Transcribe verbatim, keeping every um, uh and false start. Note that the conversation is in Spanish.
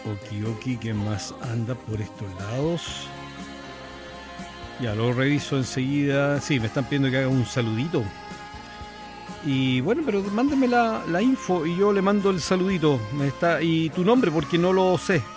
Okioki, ¿quién más anda por estos lados? Ya lo reviso enseguida. Sí, me están pidiendo que haga un saludito. Y bueno, pero mándenme la, la info y yo le mando el saludito. Me está, y tu nombre, porque no lo sé.